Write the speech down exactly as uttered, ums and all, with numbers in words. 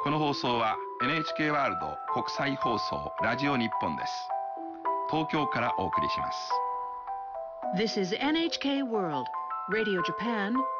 この放送は エヌエイチケー ワールド国際放送ラジオ日本です。東京からお送りします。 This is エヌエイチケー World Radio Japan